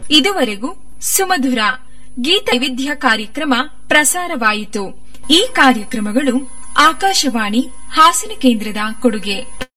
ಇದುವರೆಗೂ ಸುಮಧುರ ಗೀತ ವೈವಿಧ್ಯ ಕಾರ್ಯಕ್ರಮ ಪ್ರಸಾರವಾಯಿತು. ಈ ಕಾರ್ಯಕ್ರಮಗಳು ಆಕಾಶವಾಣಿ ಹಾಸನ ಕೇಂದ್ರದ ಕೊಡುಗೆ.